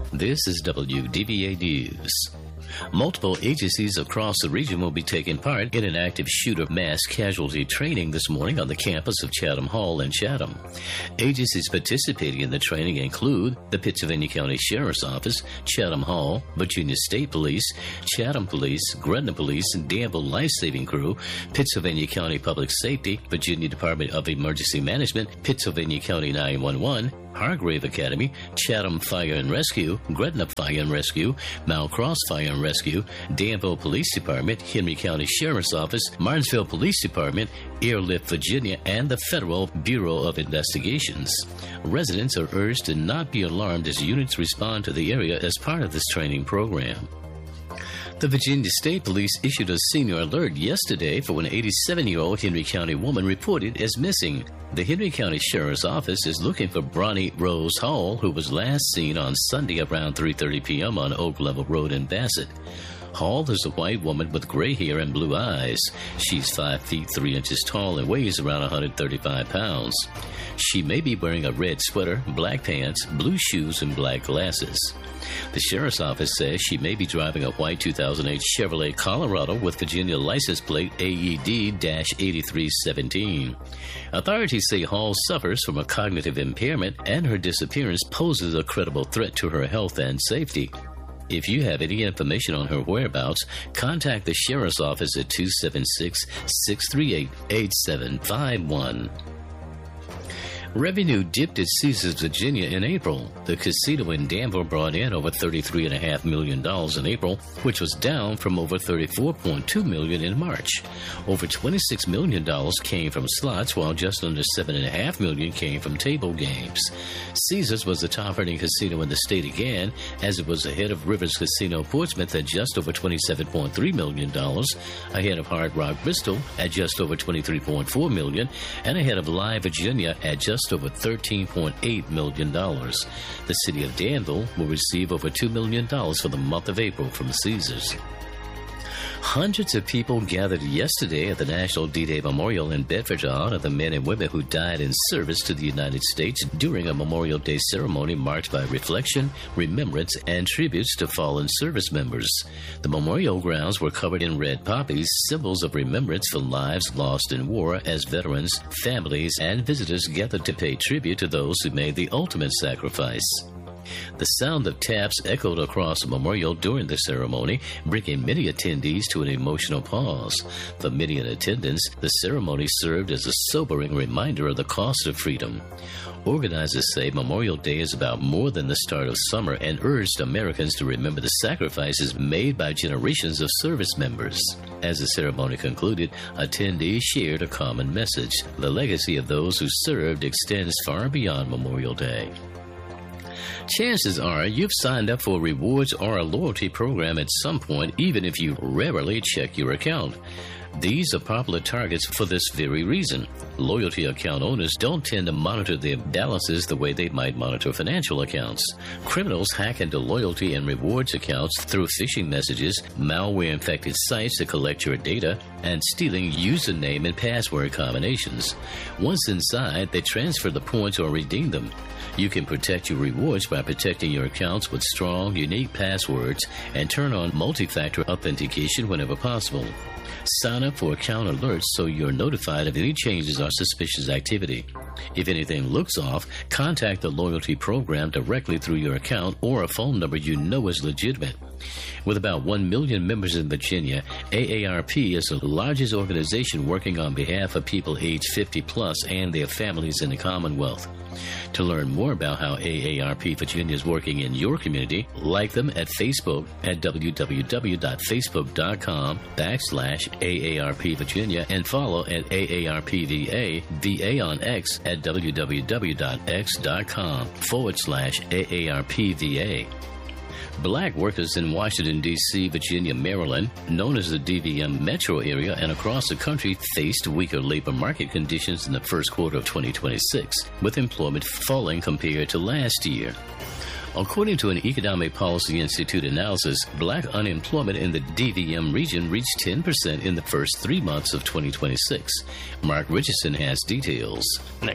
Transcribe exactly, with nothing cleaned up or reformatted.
This is W D V A News. Multiple agencies across the region will be taking part in an active shooter mass casualty training this morning on the campus of Chatham Hall in Chatham. Agencies participating in the training include the Pittsylvania County Sheriff's Office, Chatham Hall, Virginia State Police, Chatham Police, Gretna Police, Danville Life Saving Crew, Pittsylvania County Public Safety, Virginia Department of Emergency Management, Pittsylvania County nine one one, Hargrave Academy, Chatham Fire and Rescue, Gretna Fire and Rescue, Mount Cross Fire and Rescue, Danville Police Department, Henry County Sheriff's Office, Martinsville Police Department, Airlift Virginia, and the Federal Bureau of Investigations. Residents are urged to not be alarmed as units respond to the area as part of this training program. The Virginia State Police issued a senior alert yesterday for an eighty-seven-year-old Henry County woman reported as missing. The Henry County Sheriff's Office is looking for Bronnie Rose Hall, who was last seen on Sunday around three thirty p.m. on Oak Level Road in Bassett. Hall is a white woman with gray hair and blue eyes. She's five feet three inches tall and weighs around one hundred thirty-five pounds. She may be wearing a red sweater, black pants, blue shoes, and black glasses. The Sheriff's Office says she may be driving a white two thousand eight Chevrolet Colorado with Virginia license plate A E D eighty-three seventeen. Authorities say Hall suffers from a cognitive impairment and her disappearance poses a credible threat to her health and safety. If you have any information on her whereabouts, contact the Sheriff's Office at two seven six, six three eight, eight seven five one. Revenue dipped at Caesars Virginia in April. The casino in Danville brought in over thirty-three point five million dollars in April, which was down from over thirty-four point two million dollars in March. Over twenty-six million dollars came from slots, while just under seven point five million dollars came from table games. Caesars was the top-earning casino in the state again, as it was ahead of Rivers Casino Portsmouth at just over twenty-seven point three million dollars, ahead of Hard Rock Bristol at just over twenty-three point four million dollars, and ahead of Live Virginia at just over thirteen point eight million dollars. The city of Danville will receive over two million dollars for the month of April from Caesars. Hundreds of people gathered yesterday at the National D-Day Memorial in Bedford to honor the men and women who died in service to the United States during a Memorial Day ceremony marked by reflection, remembrance, and tributes to fallen service members. The memorial grounds were covered in red poppies, symbols of remembrance for lives lost in war, as veterans, families, and visitors gathered to pay tribute to those who made the ultimate sacrifice. The sound of taps echoed across the memorial during the ceremony, bringing many attendees to an emotional pause. For many in attendance, the ceremony served as a sobering reminder of the cost of freedom. Organizers say Memorial Day is about more than the start of summer and urged Americans to remember the sacrifices made by generations of service members. As the ceremony concluded, attendees shared a common message. The legacy of those who served extends far beyond Memorial Day. Chances are you've signed up for a rewards or a loyalty program at some point, even if you rarely check your account. These are popular targets for this very reason. Loyalty account owners don't tend to monitor their balances the way they might monitor financial accounts. Criminals hack into loyalty and rewards accounts through phishing messages, malware-infected sites that collect your data, and stealing username and password combinations. Once inside, they transfer the points or redeem them. You can protect your rewards by protecting your accounts with strong, unique passwords and turn on multi-factor authentication whenever possible. Sign up for account alerts so you're notified of any changes or suspicious activity. If anything looks off, contact the loyalty program directly through your account or a phone number you know is legitimate. With about one million members in Virginia, A A R P is the largest organization working on behalf of people aged fifty plus and their families in the Commonwealth. To learn more about how A A R P Virginia is working in your community, like them at Facebook at www.facebook.com backslash AARP Virginia and follow at AARPVA, V A on X at www.x.com forward slash AARPVA. Black workers in Washington, D C, Virginia, Maryland, known as the D V M metro area, and across the country faced weaker labor market conditions in the first quarter of twenty twenty-six, with employment falling compared to last year. According to an Economic Policy Institute analysis, black unemployment in the D V M region reached ten percent in the first three months of twenty twenty-six. Mark Richardson has details.